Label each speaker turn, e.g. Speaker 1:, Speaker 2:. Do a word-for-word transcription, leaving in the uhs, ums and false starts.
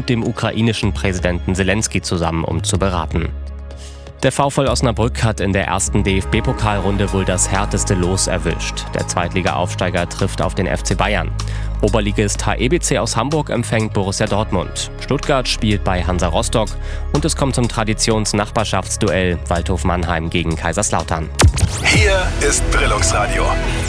Speaker 1: und dem ukrainischen Präsidenten Selenskyj zusammen, um zu beraten. Der VfL Osnabrück hat in der ersten D F B-Pokalrunde wohl das härteste Los erwischt. Der Zweitliga-Aufsteiger trifft auf den F C Bayern. Oberligist H E B C aus Hamburg empfängt Borussia Dortmund. Stuttgart spielt bei Hansa Rostock und es kommt zum Traditions-Nachbarschaftsduell Waldhof Mannheim gegen Kaiserslautern.
Speaker 2: Hier ist Brillungsradio.